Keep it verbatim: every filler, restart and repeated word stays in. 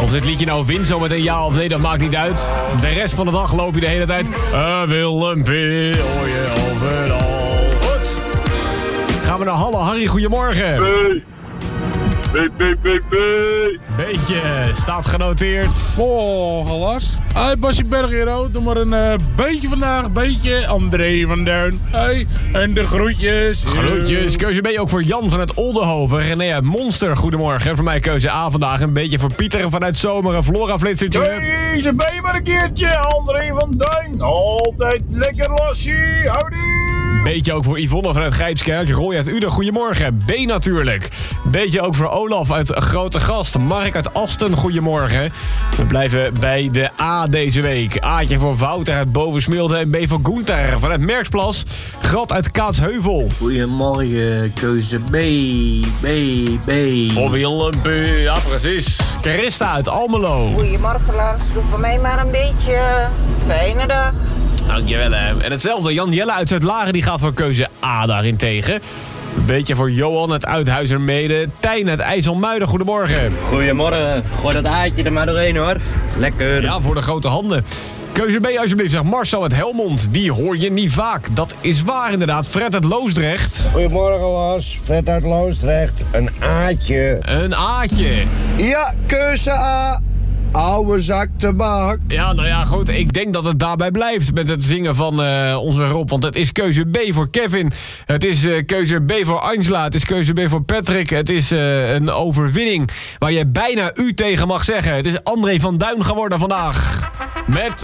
Of dit liedje nou wint zometeen ja of nee, dat maakt niet uit. De rest van de dag loop je de hele tijd. Uh, Willempie, hoor je overal. Goed. Gaan we naar Halle. Harry, goedemorgen. Hey. Beep, beep, beep, beep. Beetje, staat genoteerd. Oh, galas. Hey, Basje Bergero, doe maar een uh, beetje vandaag, beetje André van Duin. Hey, en de groetjes. Groetjes. Keuze B ook voor Jan vanuit Oldenhoven. René uit Monster, goedemorgen. Voor mij keuze A vandaag. Een beetje voor Pieter vanuit Zomeren. Flora Flitsertje. Keuze B maar een keertje. André van Duin. Altijd lekker lassie. Houdoe. Beetje ook voor Yvonne vanuit Grijpskerk. Roy uit Uden, goedemorgen. B natuurlijk. Beetje ook voor Olaf uit Grote Gast. Mark uit Asten, goedemorgen. We blijven bij de A deze week. A'tje voor Wouter uit Bovensmilde en B voor Gunther vanuit Merksplas. Grat uit Kaatsheuvel. Goedemorgen, keuze B, B, B. Of Willempie, ja precies. Christa uit Almelo. Goedemorgen Lars, doe voor mij maar een beetje fijne dag. Dankjewel hè. En hetzelfde, Jan Jelle uit Zuid-Laren die gaat voor keuze A daarin tegen. Een beetje voor Johan uit Uithuizermede. Tijn uit IJsselmuiden, goedemorgen. Goedemorgen, gooi dat aardje er maar doorheen hoor. Lekker. Ja, voor de grote handen. Keuze B alsjeblieft, zegt Marcel uit Helmond. Die hoor je niet vaak. Dat is waar inderdaad. Fred uit Loosdrecht. Goedemorgen Lars, Fred uit Loosdrecht. Een A'tje. Een A'tje. Ja, keuze A. Oude zak tabak. Ja, nou ja, goed. Ik denk dat het daarbij blijft met het zingen van uh, onze Rob. Want het is keuze B voor Kevin. Het is uh, keuze B voor Angela. Het is keuze B voor Patrick. Het is uh, een overwinning waar je bijna u tegen mag zeggen. Het is André van Duin geworden vandaag. Met